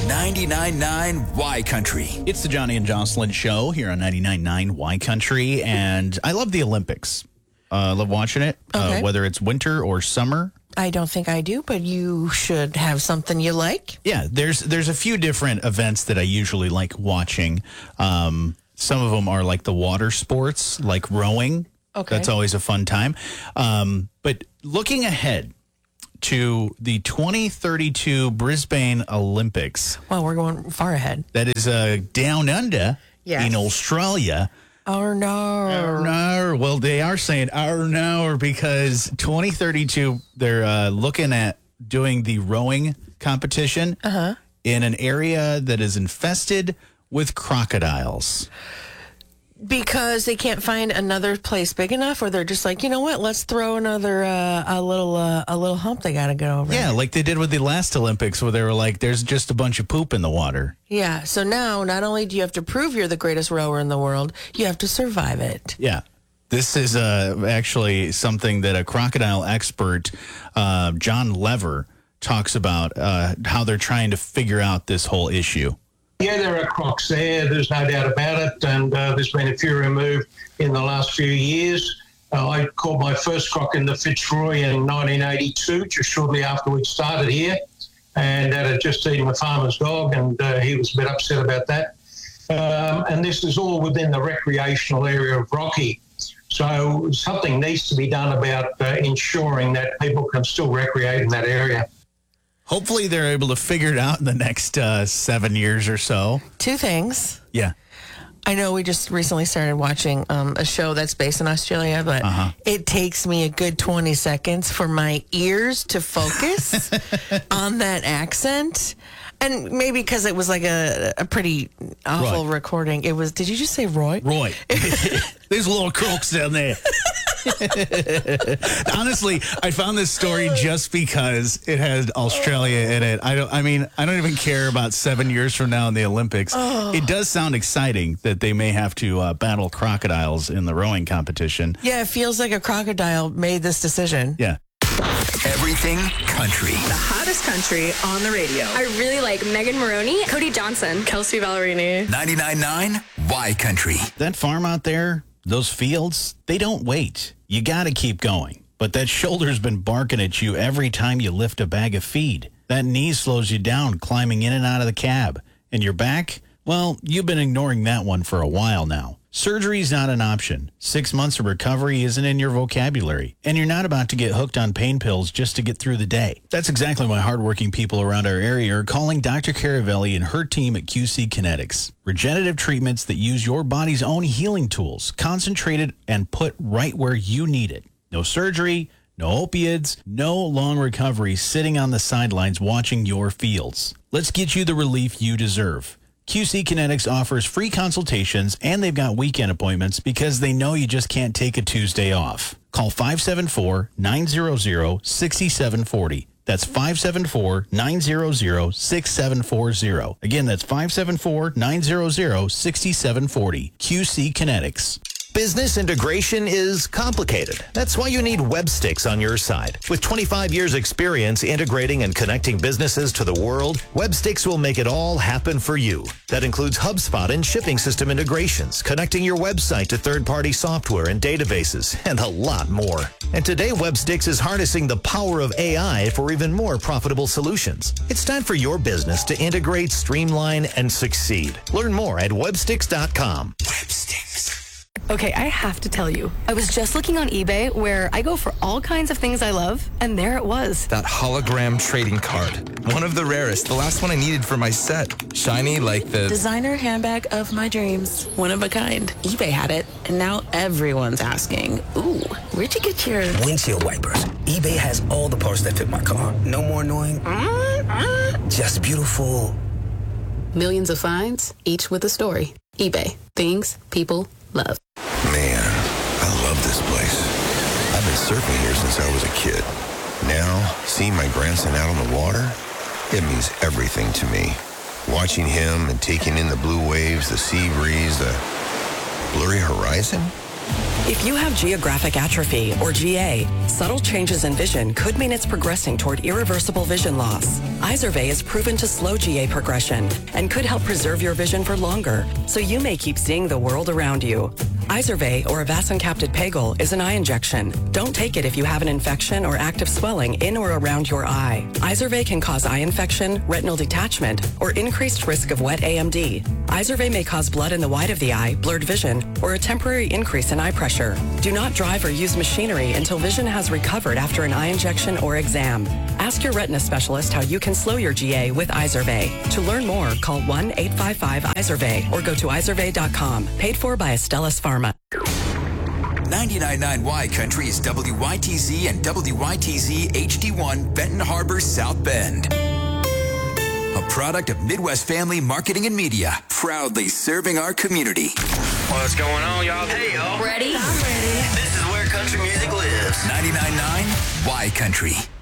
99.9 Y Country. It's the Johnny and Jocelyn show here on 99.9 Y Country, and I love the Olympics. I love watching it, Okay. whether it's winter or summer. I don't think I do, but you should have something you like. Yeah, there's a few different events that I usually like watching. Some of them are like the water sports, like rowing. Okay. That's always a fun time. But looking ahead to the 2032 Brisbane Olympics. Well, we're going far ahead. That is down under Yes. in Australia. Oh, no. No, well, they are saying no because 2032 they're looking at doing the rowing competition in an area that is infested with crocodiles. Because they can't find another place big enough, or they're just like, you know what? Let's throw another a little hump they got to go over. Yeah, like they did with the last Olympics, where they were like, "There's just a bunch of poop in the water." Yeah. So now, not only do you have to prove you're the greatest rower in the world, you have to survive it. Yeah. This is actually something that a crocodile expert, John Lever, talks about how they're trying to figure out this whole issue. Yeah, there are crocs there. There's no doubt about it. And there's been a few removed in the last few years. I caught my first croc in the Fitzroy in 1982, just shortly after we started here. And that had just eaten a farmer's dog, and he was a bit upset about that. And this is all within the recreational area of Rocky. So something needs to be done about ensuring that people can still recreate in that area. Hopefully they're able to figure it out in the next 7 years or so. Two things. Yeah. I know we just recently started watching a show that's based in Australia, but it takes me a good 20 seconds for my ears to focus on that accent. And maybe because it was like a pretty awful recording. It was, did you just say Roy? Roy. There's little crocs down there. Honestly, I found this story just because it had Australia in it. I don't even care about 7 years from now in the Olympics. It does sound exciting that they may have to battle crocodiles in the rowing competition. Yeah, it feels like a crocodile made this decision. Yeah. Everything country. The hottest country on the radio. I really like Megan Maroney, Cody Johnson, Kelsey Ballerini. 99.9 Y Country. That farm out there, those fields, they don't wait. You got to keep going. But that shoulder's been barking at you every time you lift a bag of feed. That knee slows you down climbing in and out of the cab. And your back? Well, you've been ignoring that one for a while now. Surgery's not an option. 6 months of recovery isn't in your vocabulary. And you're not about to get hooked on pain pills just to get through the day. That's exactly why hardworking people around our area are calling Dr. Caravelli and her team at QC Kinetics. Regenerative treatments that use your body's own healing tools, concentrated and put right where you need it. No surgery, no opiates, no long recovery sitting on the sidelines watching your fields. Let's get you the relief you deserve. QC Kinetics offers free consultations, and they've got weekend appointments because they know you just can't take a Tuesday off. Call 574-900-6740. That's 574-900-6740. Again, that's 574-900-6740. QC Kinetics. Business integration is complicated. That's why you need Websticks on your side. With 25 years experience integrating and connecting businesses to the world, Websticks will make it all happen for you. That includes HubSpot and shipping system integrations, connecting your website to third-party software and databases, and a lot more. And today, Websticks is harnessing the power of AI for even more profitable solutions. It's time for your business to integrate, streamline, and succeed. Learn more at websticks.com. Websticks. Okay, I have to tell you, I was just looking on eBay where I go for all kinds of things I love, and there it was. That hologram trading card. One of the rarest. The last one I needed for my set. Shiny like the... Designer handbag of my dreams. One of a kind. eBay had it, and now everyone's asking, ooh, where'd you get your... Windshield wipers. eBay has all the parts that fit my car. No more annoying. Just beautiful. Millions of finds, each with a story. eBay. Things people love. Man, I love this place. I've been surfing here since I was a kid. Now, seeing my grandson out on the water, it means everything to me. Watching him and taking in the blue waves, the sea breeze, the blurry horizon, If you have geographic atrophy, or GA, subtle changes in vision could mean it's progressing toward irreversible vision loss. Izervay is proven to slow GA progression and could help preserve your vision for longer, so you may keep seeing the world around you. Izervay, or avacincaptad pegol, is an eye injection. Don't take it if you have an infection or active swelling in or around your eye. Izervay can cause eye infection, retinal detachment, or increased risk of wet AMD. Izervay may cause blood in the white of the eye, blurred vision, or a temporary increase in eye pressure. Do not drive or use machinery until vision has recovered after an eye injection or exam. Ask your retina specialist how you can slow your GA with Izervay. To learn more, call 1-855-IZERVAY or go to izervay.com. Paid for by Astellas Pharma. 99.9 Y Country is WYTZ and WYTZ HD1 Benton Harbor, South Bend. A product of Midwest Family Marketing and Media, proudly serving our community. What's going on, y'all? Hey, y'all. Ready? I'm ready. This is where country music lives. 99.9 Y Country.